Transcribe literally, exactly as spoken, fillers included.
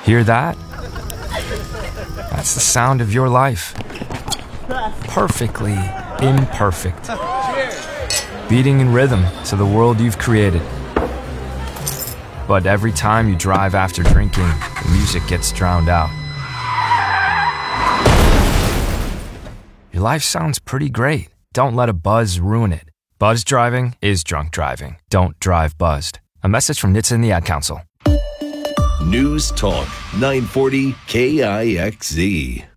Hear that? That's the sound of your life. Perfectly imperfect. Beating in rhythm to the world you've created. But every time you drive after drinking, the music gets drowned out. Your life sounds pretty great. Don't let a buzz ruin it. Buzz driving is drunk driving. Don't drive buzzed. A message from N H T S A and the Ad Council. News Talk nine forty K I X Z.